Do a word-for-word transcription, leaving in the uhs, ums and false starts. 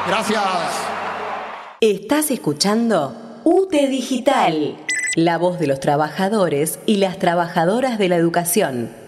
Gracias. Estás escuchando U T E Digital, la voz de los trabajadores y las trabajadoras de la educación.